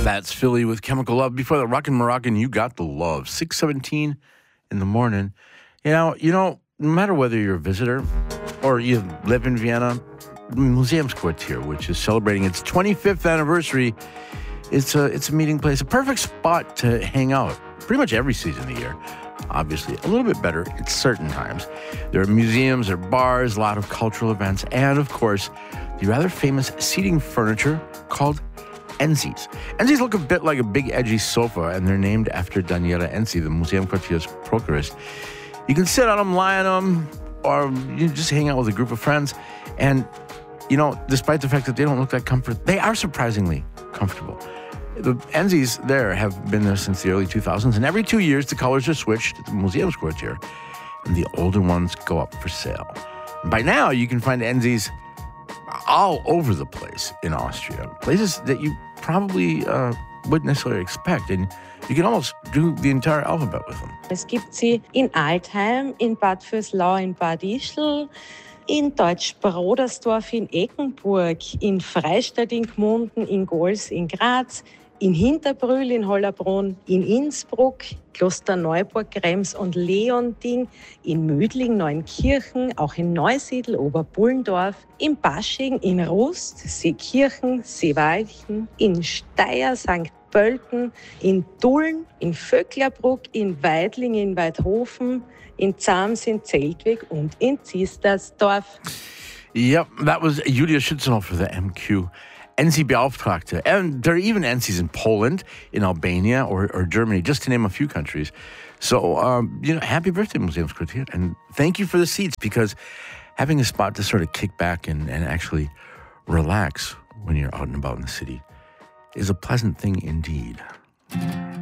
That's Philly with Chemical Love. Before that, Rockin' Moroccan, You Got the Love. 6:17 in the morning. No matter whether you're a visitor or you live in Vienna, Museumsquartier, which is celebrating its 25th anniversary, it's a meeting place, a perfect spot to hang out pretty much every season of the year. Obviously, a little bit better at certain times. There are museums, there are bars, a lot of cultural events, and of course, the rather famous seating furniture called Enzi's. Enzi's look a bit like a big, edgy sofa, and they're named after Daniela Enzi, the Museumquartier's procurist. You can sit on them, lie on them, or you just hang out with a group of friends. And, despite the fact that they don't look that comfortable, they are surprisingly comfortable. The Enzi's there have been there since the early 2000s, and every 2 years, the colors are switched at the Museumsquartier, and the older ones go up for sale. By now, you can find Enzi's all over the place in Austria, places that you probably wouldn't necessarily expect, and you can almost do the entire alphabet with them. Es gibt sie in Altheim, in Bad Vöslau, in Bad Ischl, in Deutsch-Brodersdorf, in Eggenburg, in Freistadt, in Gmunden, in Gols, in Graz, in Hinterbrühl, in Hollabrunn, in Innsbruck, Klosterneuburg, Krems und Leonding, in Mödling, Neunkirchen, auch in Neusiedl, Oberbullendorf, in Pasching, in Rust, Seekirchen, Seewalchen, in Steyr, St. Pölten, in Tulln, in Vöcklerbruck, in Weidling, in Weidhofen, in Zams, in Zeltweg und in Ziestersdorf. Yep, that was Julia Schützenhoff for the MQ. Enzi-Beauftragte. And there are even Enzis in Poland, in Albania, or Germany, just to name a few countries. So, happy birthday, Museumsquartier. And thank you for the seats, because having a spot to sort of kick back and actually relax when you're out and about in the city is a pleasant thing indeed.